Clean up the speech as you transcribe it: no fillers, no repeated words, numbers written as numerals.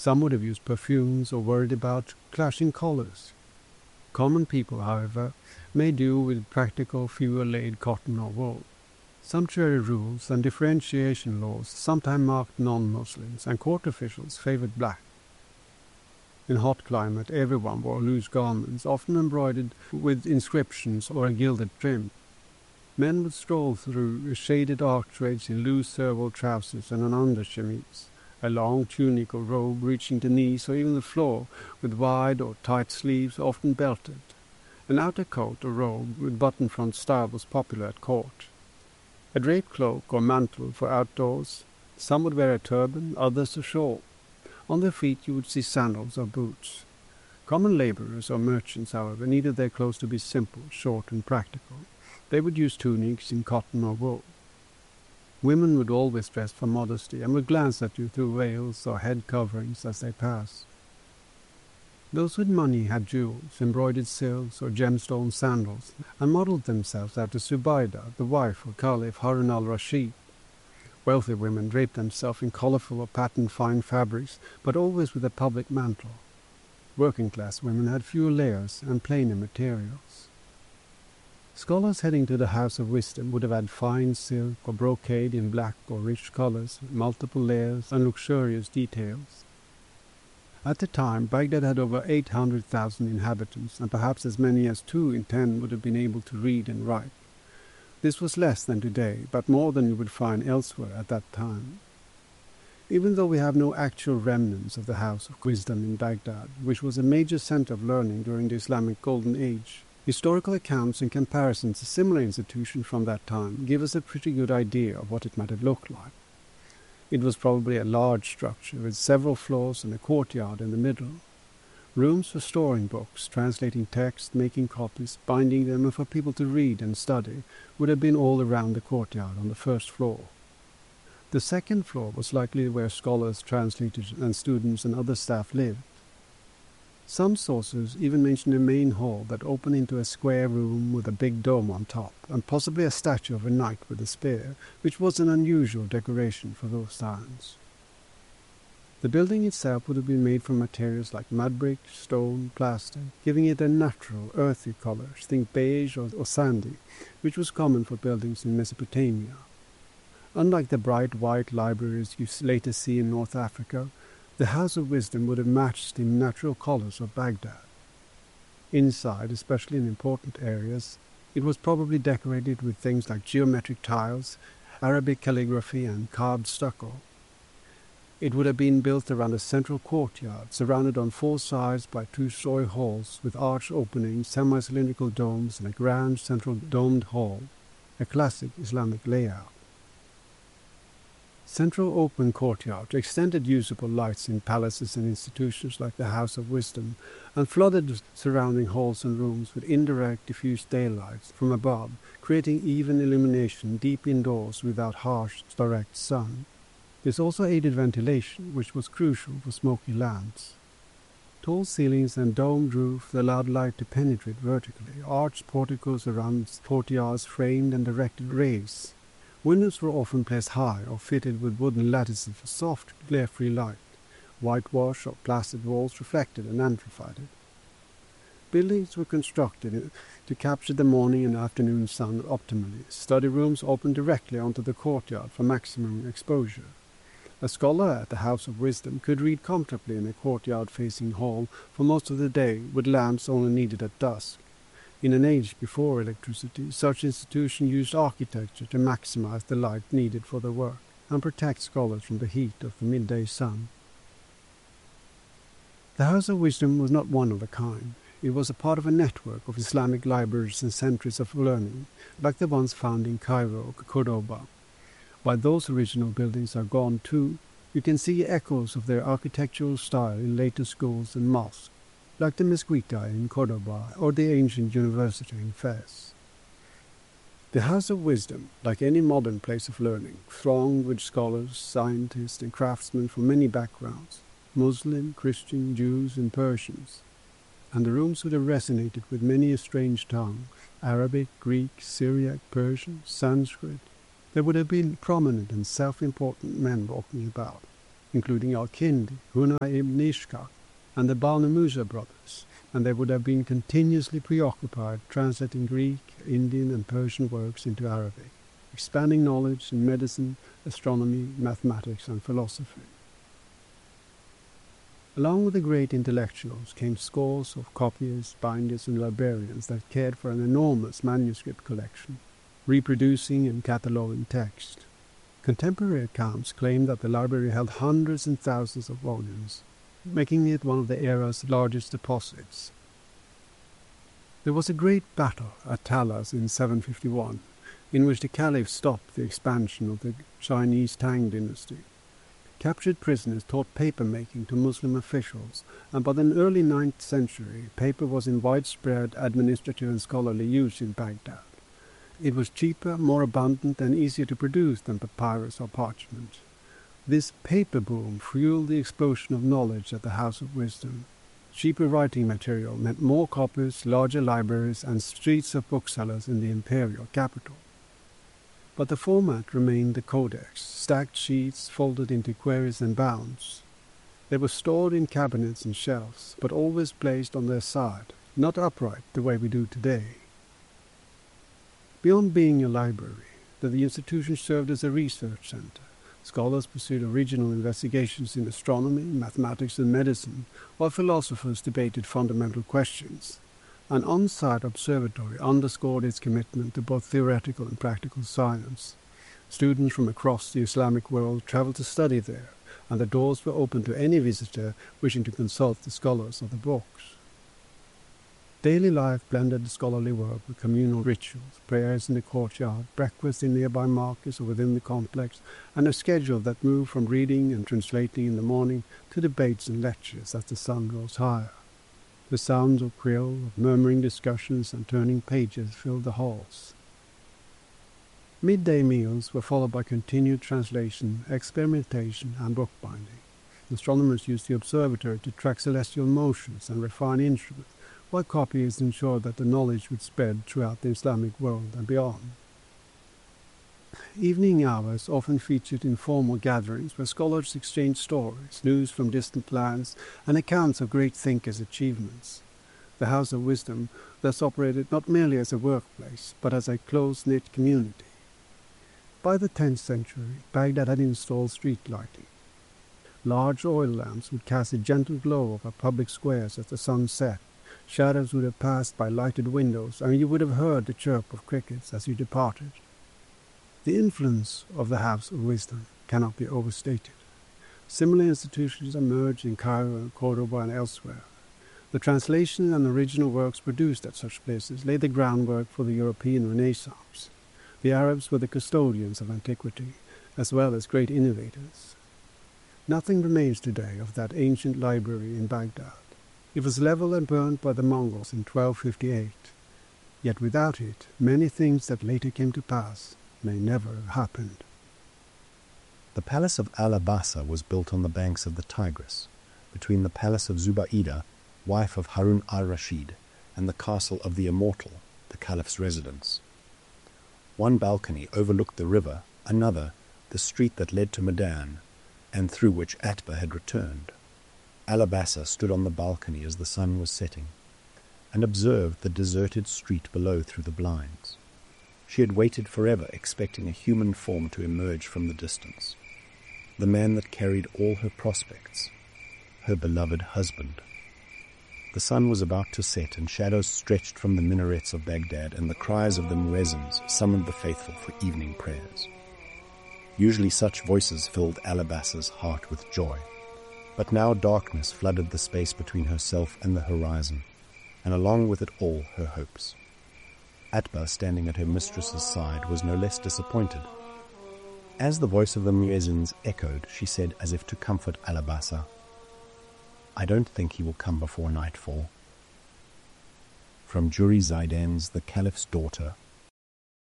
Some would have used perfumes or worried about clashing collars. Common people, however, may do with practical fewer-laid cotton or wool. Sumptuary rules and differentiation laws sometimes marked non-Muslims, and court officials favored black. In hot climate, everyone wore loose garments, often embroidered with inscriptions or a gilded trim. Men would stroll through shaded archways in loose serval trousers and an underchemise, a long tunic or robe reaching the knees or even the floor, with wide or tight sleeves, often belted. An outer coat or robe with button-front style was popular at court. A draped cloak or mantle for outdoors. Some would wear a turban, others a shawl. On their feet you would see sandals or boots. Common labourers or merchants, however, needed their clothes to be simple, short and practical. They would use tunics in cotton or wool. Women would always dress for modesty and would glance at you through veils or head coverings as they passed. Those with money had jewels, embroidered silks or gemstone sandals, and modelled themselves after Zubaydah, the wife of Caliph Harun al-Rashid. Wealthy women draped themselves in colourful or patterned fine fabrics, but always with a public mantle. Working-class women had fewer layers and plainer materials. Scholars heading to the House of Wisdom would have had fine silk or brocade in black or rich colours, multiple layers and luxurious details. At the time, Baghdad had over 800,000 inhabitants, and perhaps as many as 2 in 10 would have been able to read and write. This was less than today, but more than you would find elsewhere at that time. Even though we have no actual remnants of the House of Wisdom in Baghdad, which was a major center of learning during the Islamic Golden Age, historical accounts and comparisons to similar institutions from that time give us a pretty good idea of what it might have looked like. It was probably a large structure with several floors and a courtyard in the middle. Rooms for storing books, translating text, making copies, binding them, and for people to read and study would have been all around the courtyard on the first floor. The second floor was likely where scholars, translators, and students and other staff lived. Some sources even mention a main hall that opened into a square room with a big dome on top, and possibly a statue of a knight with a spear, which was an unusual decoration for those times. The building itself would have been made from materials like mud brick, stone, plaster, giving it a natural, earthy color, think beige or sandy, which was common for buildings in Mesopotamia. Unlike the bright white libraries you later see in North Africa, the House of Wisdom would have matched the natural colors of Baghdad. Inside, especially in important areas, it was probably decorated with things like geometric tiles, Arabic calligraphy, and carved stucco. It would have been built around a central courtyard, surrounded on 4 sides by 2-story halls with arched openings, semi-cylindrical domes, and a grand central domed hall, a classic Islamic layout. Central open courtyards extended usable lights in palaces and institutions like the House of Wisdom, and flooded surrounding halls and rooms with indirect diffuse daylight from above, creating even illumination deep indoors without harsh, direct sun. This also aided ventilation, which was crucial for smoky lamps. Tall ceilings and domed roofs allowed light to penetrate vertically. Arched porticos around courtyards framed and directed rays. Windows were often placed high or fitted with wooden lattices for soft, glare-free light. Whitewash or plastered walls reflected and amplified it. Buildings were constructed to capture the morning and afternoon sun optimally. Study rooms opened directly onto the courtyard for maximum exposure. A scholar at the House of Wisdom could read comfortably in a courtyard-facing hall for most of the day, with lamps only needed at dusk. In an age before electricity, such institutions used architecture to maximize the light needed for their work and protect scholars from the heat of the midday sun. The House of Wisdom was not one of a kind. It was a part of a network of Islamic libraries and centers of learning, like the ones found in Cairo or Cordoba. While those original buildings are gone too, you can see echoes of their architectural style in later schools and mosques, like the Mezquita in Cordoba or the ancient university in Fez. The House of Wisdom, like any modern place of learning, thronged with scholars, scientists, and craftsmen from many backgrounds, Muslim, Christian, Jews, and Persians. And the rooms would have resonated with many a strange tongue, Arabic, Greek, Syriac, Persian, Sanskrit. There would have been prominent and self-important men walking about. including Al-Kindi, Huna ibn Ishaq, and the Banu Musa brothers, and they would have been continuously preoccupied translating Greek, Indian, and Persian works into Arabic, expanding knowledge in medicine, astronomy, mathematics, and philosophy. Along with the great intellectuals came scores of copyists, binders, and librarians that cared for an enormous manuscript collection, reproducing and cataloguing text. Contemporary accounts claim that the library held hundreds and thousands of volumes, making it one of the era's largest deposits. There was a great battle at Talas in 751, in which the Caliph stopped the expansion of the Chinese Tang dynasty. Captured prisoners taught paper-making to Muslim officials, and by the early 9th century, paper was in widespread administrative and scholarly use in Baghdad. It was cheaper, more abundant, and easier to produce than papyrus or parchment. This paper boom fueled the explosion of knowledge at the House of Wisdom. Cheaper writing material meant more copies, larger libraries, and streets of booksellers in the imperial capital. But the format remained the codex, stacked sheets folded into queries and bounds. They were stored in cabinets and shelves, but always placed on their side, not upright the way we do today. Beyond being a library, the institution served as a research center. Scholars pursued original investigations in astronomy, mathematics, and medicine, while philosophers debated fundamental questions. An on-site observatory underscored its commitment to both theoretical and practical science. Students from across the Islamic world traveled to study there, and the doors were open to any visitor wishing to consult the scholars of the books. Daily life blended scholarly work with communal rituals, prayers in the courtyard, breakfast in nearby markets or within the complex, and a schedule that moved from reading and translating in the morning to debates and lectures as the sun rose higher. The sounds of krill, of murmuring discussions and turning pages filled the halls. Midday meals were followed by continued translation, experimentation, and bookbinding. Astronomers used the observatory to track celestial motions and refine instruments, while copyists ensured that the knowledge would spread throughout the Islamic world and beyond. Evening hours often featured informal gatherings where scholars exchanged stories, news from distant lands, and accounts of great thinkers' achievements. The House of Wisdom thus operated not merely as a workplace, but as a close-knit community. By the 10th century, Baghdad had installed street lighting. Large oil lamps would cast a gentle glow over public squares as the sun set. Shadows would have passed by lighted windows, and you would have heard the chirp of crickets as you departed. The influence of the House of Wisdom cannot be overstated. Similar institutions emerged in Cairo and Cordoba and elsewhere. The translation and original works produced at such places laid the groundwork for the European Renaissance. The Arabs were the custodians of antiquity, as well as great innovators. Nothing remains today of that ancient library in Baghdad. It was leveled and burned by the Mongols in 1258. Yet without it, many things that later came to pass may never have happened. The palace of Al-Abasa was built on the banks of the Tigris, between the palace of Zubaida, wife of Harun al-Rashid, and the castle of the Immortal, the Caliph's residence. One balcony overlooked the river, another the street that led to Medan, and through which Atba had returned. Al-Abasa stood on the balcony as the sun was setting, and observed the deserted street below through the blinds. She had waited forever, expecting a human form to emerge from the distance, the man that carried all her prospects, her beloved husband. The sun was about to set, and shadows stretched from the minarets of Baghdad, and the cries of the muezzins summoned the faithful for evening prayers. Usually such voices filled Al-Abasa's heart with joy, but now darkness flooded the space between herself and the horizon, and along with it all her hopes. Atba, standing at her mistress's side, was no less disappointed. As the voice of the muezzins echoed, she said, as if to comfort Al-Abasa, "I don't think he will come before nightfall." From Juri Zaidan's The Caliph's Daughter,